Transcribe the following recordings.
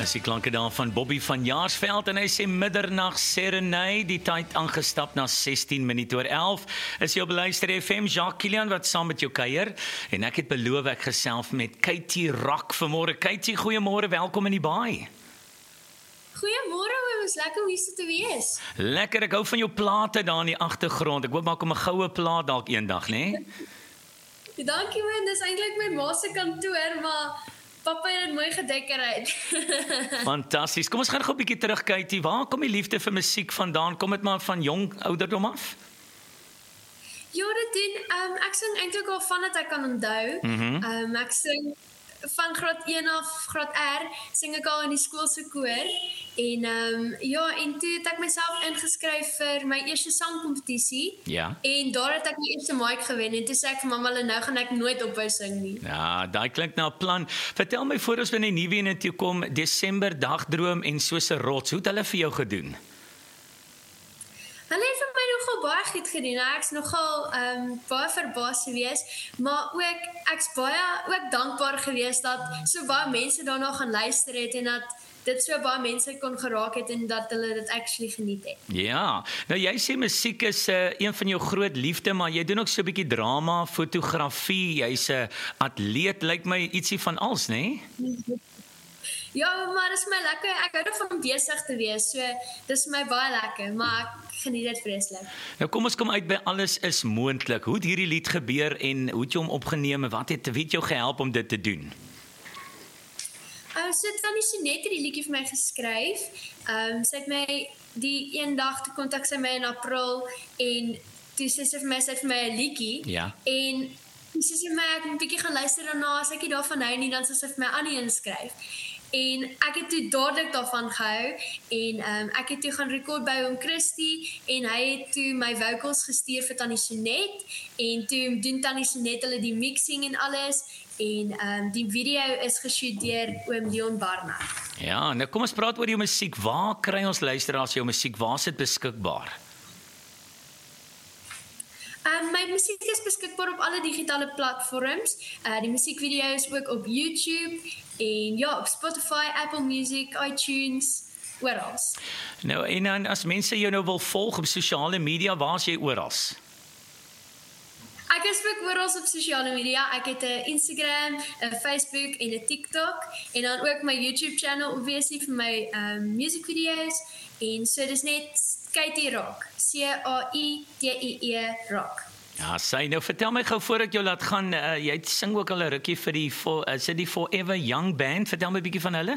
Dis die klanke daar van Bobby van Jaarsveld en hy sê middernag serenade, die tyd aangestap na 16 minute oor 11. Is jy op Luister FM, Jacques Kilian wat saam met jou kuier en ek het beloof ek gesels met Katie Rock vanmôre. Katie, goeiemôre, welkom in die baai. Goeiemôre, oom, is lekker om hier te wees. Lekker, ek hou van jou plate daar in die agtergrond. Ek hoop maar kom 'n goue plaat dalk eendag, né? Dankie man, dis eintlik my ma se kantoor, maar papa het dit mooi gedekoreer. Fantasties. Kom ons gaan gou 'n bietjie terug, Katie. Waar kom die liefde vir musiek vandaan? Kom dit maar van jong ouderdom af? Ja, dit doen. Ek sing eintlik al vandat ek kan onthou. Ek sing van graad 1 af, graad R, sing ek al in die skool se koor. En en toe het ek myself ingeskryf vir my eerste sangkompetisie. Ja. En daar het ek my eerste mic gewen en toe sê ek vir mamma, nou gaan ek nooit ophou sing nie. Ja, daai klink na 'n plan. Vertel my voor ons by die nuwe een toe kom, Desember dagdroom en soos 'n rots. Hoe het hulle vir jou gedoen? Hulle het vir my nogal baie goed gedoen. Ek's nogal baie verbaas gewees, maar ook ek's baie ook dankbaar gewees dat so baie mense daarna gaan luister het en dat dit so baie mense kon geraak het en dat hulle dit actually geniet het. Ja, nou jy sê musiek is een van jou groot liefde, maar jy doen ook so 'n bietjie drama, fotografie, jy's 'n atleet, lyk my ietsie van alles, né? Ja, maar dit is my lekker. Ek hou daarvan besig te wees. So dis vir my baie lekker, maar ek geniet dit vreeslik. Nou kom ons kom uit by Alles is moontlik. Hoe het hierdie lied gebeur en hoe het jy hom opgeneem en wie het jou gehelp om dit te doen? So Tannie Sonet het die liedjie vir my geskryf. Sy het my die een dag toe kontak sy my in April en toe sê sy vir my sy het vir my 'n liedjie. Ja. En toe sê sy vir my ek moet 'n bietjie gaan luister daarna, as ek nie daarvan hou nie, dan sal sy vir my Annie inskryf. En ek het toe dadelik daarvan gehou en ek het toe gaan rekord by oom Christie en hy het toe my vocals gestuur vir Tannie Sonet en toe doen Tannie Sonet hulle die mixing en alles en die video is geshoot deur oom Leon Barnard. Ja, nou kom ons praat oor jou musiek. Waar kry ons luisteraars jou musiek? Waar is dit beskikbaar? My musiek is beskikbaar op alle digitale platforms. Die musiekvideo is ook op YouTube en ja, op Spotify, Apple Music, iTunes, oral. Nou en dan as mense jou nou wil volg op sosiale media, waar is jy oral? Ek is ook oral op sosiale media. Ek het 'n Instagram, 'n Facebook en 'n TikTok en dan ook my YouTube channel obviously vir my music videos en so dis net Katie Rock, Caitie Rock. Ja, sy nou vertel my gou voor ek jou laat gaan, jy sing ook al 'n rukkie vir die die Forever Young Band. Vertel my 'n bietjie van hulle.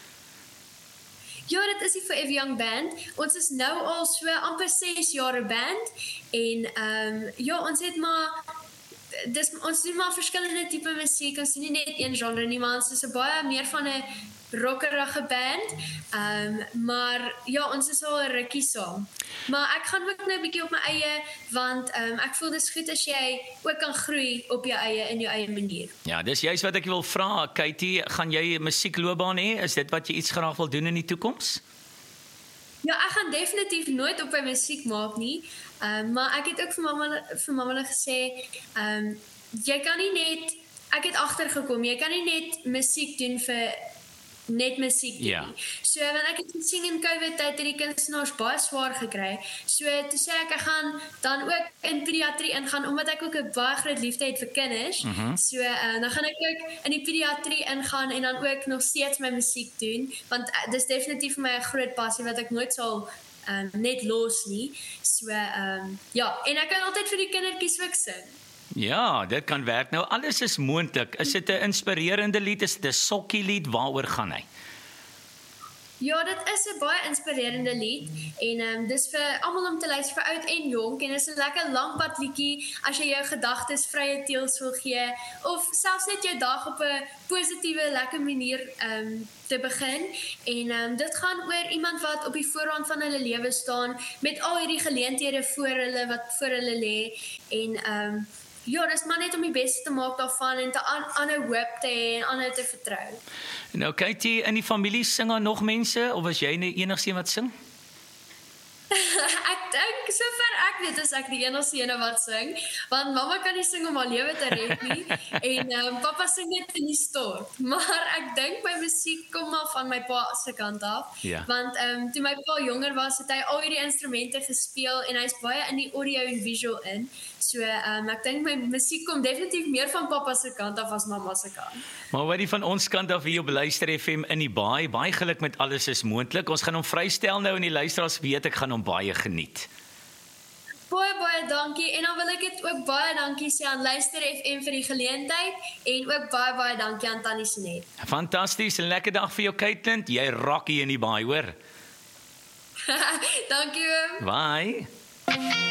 Ja, dit is die Forever Young Band. Ons is nou al so amper 6 jaar 'n band en ja, ons het maar ons doen maar verskillende tipe musiek. Ons doen nie net een genre nie, maar ons is 'n baie meer van 'n rockerige band. Maar ja, ons is al 'n rukkie saam. Maar ek gaan ook nou 'n bietjie op my eie want ek voel dis goed as jy ook kan groei op jou eie in jou eie manier. Ja, dis juist wat ek wil vra. Katie, gaan jy 'n musiekloopbaan hê? Is dit wat jy iets graag wil doen in die toekoms? Ja, ek gaan definitief nooit op my musiek maak nie. Maar ek het ook vir mamma gesê, jy kan nie net ek het agtergekom, jy kan nie net musiek doen vir net musiek doen. Ja. So want ek het gesien in COVID tyd het die kunstenaars baie swaar gekry. So toe sê ek gaan dan ook in pediatrie ingaan omdat ek ook 'n baie groot liefde het vir kinders. So dan gaan ek ook in die pediatrie ingaan en dan ook nog steeds my musiek doen want dis definitief vir my 'n groot passie wat ek nooit sal net los nie. So ja, en ek kan altyd vir die kindertjies ook sing. Ja, dit kan werk. Nou alles is moontlik. Is dit 'n inspirerende lied? Is dit 'n sokkie lied? Waaroor gaan hy? Ja, dit is 'n baie inspirerende lied en dis vir almal om te luister, vir oud en jonk en dis 'n lekker lankpad liedjie as jy jou gedagtes vrye teels wil gee of selfs net jou dag op 'n positiewe, lekker manier te begin en dit gaan oor iemand wat op die voorrand van hulle lewe staan met al hierdie geleenthede voor hulle lê en ja, dis maar net om die beste te maak daarvan en te aanhou hoop te hê en aanhou te vertrou. Nou Katie, in die familie sing daar nog mense of was jy die enigste een wat sing? Ek dink sover ek weet is ek die enigste ene wat sing, want mamma kan nie sing om haar lewe te red nie en pappa sing net in die stort. Maar ek dink my musiek kom maar van my pa se kant af, want toe my pa jonger was, het hy al hierdie instrumente gespeel en hy's baie in die audio en visual in. So ek dink my musiek kom definitief meer van pappa se kant af as mamma se kant. Maar wat die van ons kant af hier op Luister FM in die baie geluk met Alles is moontlik. Ons gaan hom vrystel nou en die luisteraars weet ek gaan hom baie geniet. Baie dankie en dan wil ek dit ook baie dankie sê aan Luister FM vir die geleentheid en ook baie dankie aan Tannie Sonet. Fantasties, 'n lekker dag vir jou Caitlin. Jy rock hier in die baie, hoor. Dankie oom. Bye.